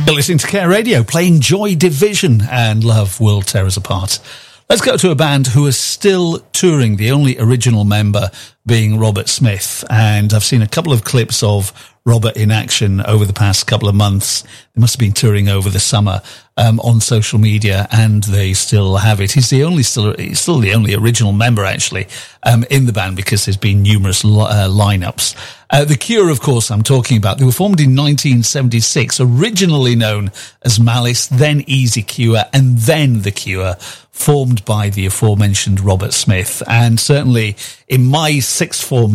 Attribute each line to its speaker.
Speaker 1: You're listening to Care Radio, playing Joy Division and Love Will Tear Us Apart. Let's go to a band who are still touring, the only original member being Robert Smith. And I've seen a couple of clips of Robert in action over the past couple of months. They must have been touring over the summer on social media, and they still have it. He's still the only original member, actually, in the band, because there's been numerous lineups. The Cure, of course, I'm talking about. They were formed in 1976, originally known as Malice, then Easy Cure, and then The Cure, formed by the aforementioned Robert Smith. And certainly in my sixth form